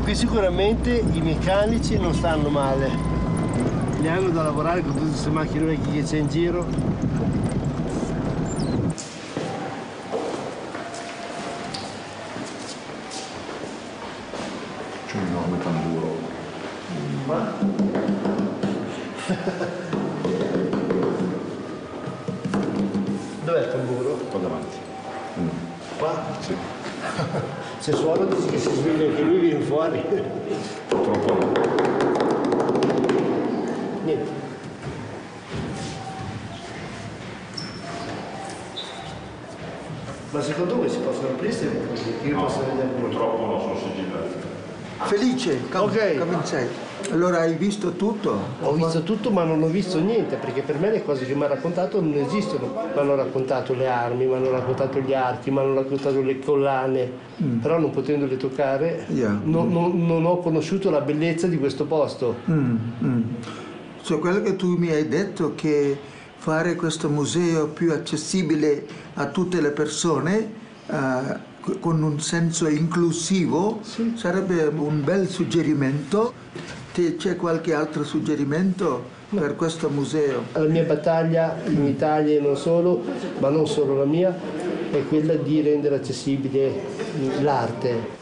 Qui sicuramente i meccanici non stanno male. Gli hanno da lavorare con tutte queste macchine vecchie che c'è in giro. C'è un enorme tamburo. Ma... Dov'è il tamburo? Qua davanti. Qua? Sì. Se suono dici che si sveglia anche lui, viene fuori. Purtroppo no. Niente. Ma secondo voi si possono aprire? Che io posso vedere? Purtroppo no, sono sigillati. Felice, Ok. come sei? Allora hai visto tutto? Ho visto tutto ma non ho visto niente, perché per me le cose che mi ha raccontato non esistono. Mi hanno raccontato le armi, mi hanno raccontato gli archi, mi hanno raccontato le collane, però non potendole toccare non ho conosciuto la bellezza di questo posto. Cioè, quello che tu mi hai detto che fare questo museo più accessibile a tutte le persone con un senso inclusivo sarebbe un bel suggerimento. C'è qualche altro suggerimento per questo museo? La mia battaglia in Italia e non solo, ma non solo la mia, è quella di rendere accessibile l'arte.